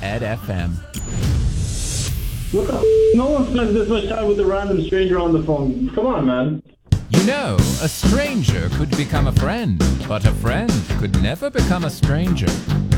Ed FM. What the No one spends this much time with a random stranger on the phone. Come on, man. You know, a stranger could become a friend, but a friend could never become a stranger.